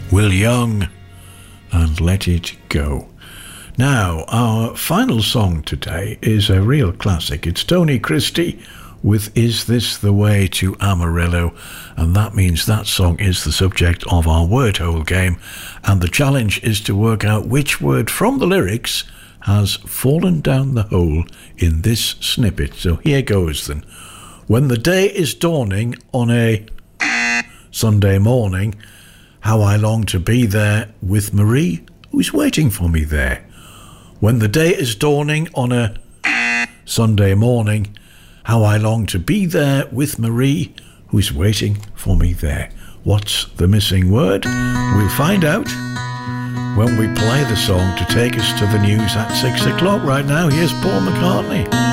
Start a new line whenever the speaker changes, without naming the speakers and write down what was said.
Will Young and Let It Go. Now, our final song today is a real classic. It's Tony Christie with Is This the Way to Amarillo? And that means that song is the subject of our word hole game. And the challenge is to work out which word from the lyrics has fallen down the hole in this snippet. So here goes then. When the day is dawning on a Sunday morning, how I long to be there with Marie, who's waiting for me there. When the day is dawning on a Sunday morning, how I long to be there with Marie, who's waiting for me there. What's the missing word? We'll find out when we play the song to take us to the news at 6 o'clock. Right now, here's Paul McCartney.